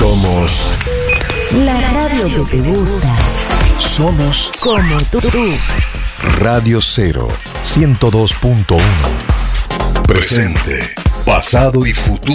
Somos la radio que te gusta. Somos Como tú. Radio 0, 102.1. Presente, pasado y futuro.